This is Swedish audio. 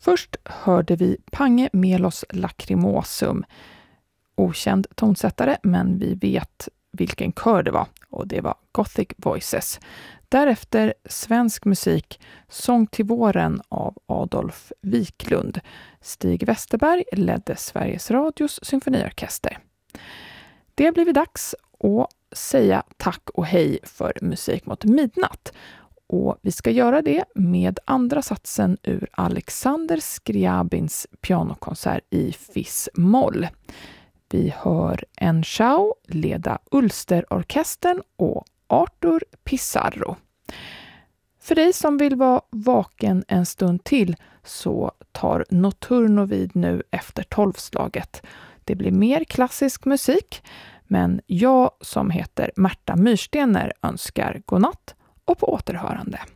Först hörde vi Pange Melos Lacrimosum. Okänd tonsättare, men vi vet vilken kör det var, och det var Gothic Voices. Därefter svensk musik, Sång till våren av Adolf Wiklund. Stig Westerberg ledde Sveriges Radios symfoniorkester. Det har blivit dags att säga tack och hej för Musik mot midnatt. Och vi ska göra det med andra satsen ur Alexander Scriabins pianokonsert i fis-moll. Vi hör Enchau leda Ulsterorkestern och Arthur Pissarro. För dig som vill vara vaken en stund till så tar Notturno vid nu efter 12-slaget. Det blir mer klassisk musik, men jag som heter Märta Myrstener önskar godnatt och på återhörande.